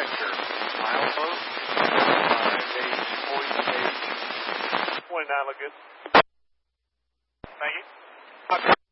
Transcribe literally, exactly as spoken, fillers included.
Vector. Milepost, five eight forty-eight. twenty-nine, look good. Thank you.